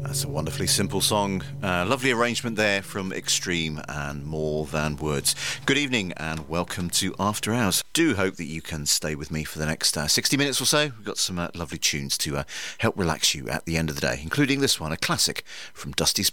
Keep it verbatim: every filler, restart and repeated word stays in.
That's a wonderfully simple song. Uh, lovely arrangement there from Extreme and More Than Words. Good evening and welcome to After Hours. Do hope that you can stay with me for the next uh, sixty minutes or so. We've got some uh, lovely tunes to uh, help relax you at the end of the day, including this one, a classic from Dusty Springfield.